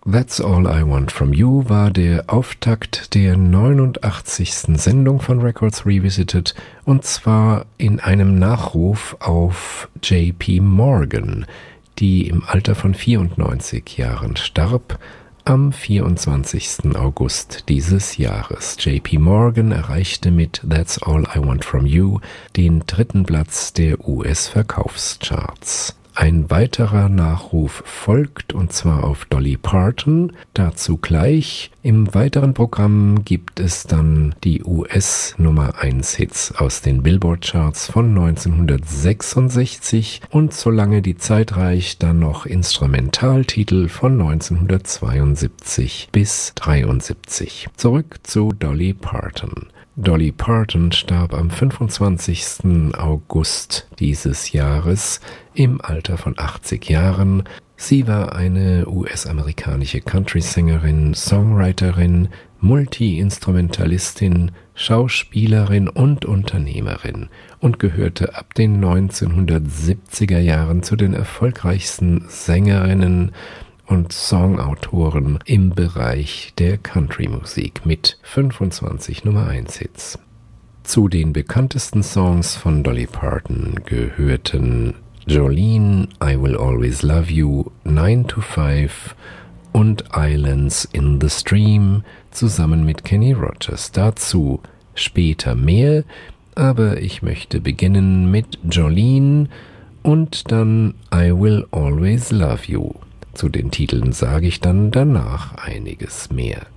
That's All I Want From You war der Auftakt der 89. Sendung von Records Revisited, und zwar in einem Nachruf auf J.P. Morgan, die im Alter von 94 Jahren starb, am 24. August dieses Jahres. J.P. Morgan erreichte mit That's All I Want From You den 3. Platz der US-Verkaufscharts. Ein weiterer Nachruf folgt, und zwar auf Dolly Parton, dazu gleich. Im weiteren Programm gibt es dann die US-Nummer 1 Hits aus den Billboard-Charts von 1966 und solange die Zeit reicht, dann noch Instrumentaltitel von 1972 bis 1973. Zurück zu Dolly Parton. Dolly Parton starb am 25. August dieses Jahres im Alter von 80 Jahren. Sie war eine US-amerikanische Country-Sängerin, Songwriterin, Multi-Instrumentalistin, Schauspielerin und Unternehmerin und gehörte ab den 1970er Jahren zu den erfolgreichsten Sängerinnen und Songautoren im Bereich der Country-Musik mit 25 Nummer 1 Hits. Zu den bekanntesten Songs von Dolly Parton gehörten Jolene, I Will Always Love You, 9 to 5 und Islands in the Stream zusammen mit Kenny Rogers. Dazu später mehr, aber ich möchte beginnen mit Jolene und dann I Will Always Love You. Zu den Titeln sage ich dann danach einiges mehr.